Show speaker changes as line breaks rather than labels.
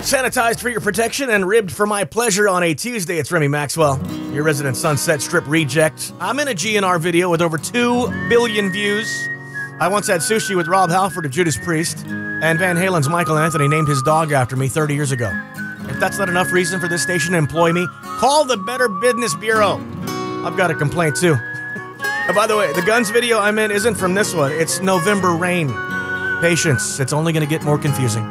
Sanitized for your protection and ribbed for my pleasure on a Tuesday, it's Remy Maxwell, your resident Sunset Strip reject. I'm in a GNR video with over 2 billion views. I once had sushi with Rob Halford of Judas Priest, and Van Halen's Michael Anthony named his dog after me 30 years ago. If that's not enough reason for this station to employ me, call the Better Business Bureau. I've got a complaint too. And by the way, the Guns video I'm in isn't from this one. It's November Rain. Patience, it's only going to get more confusing.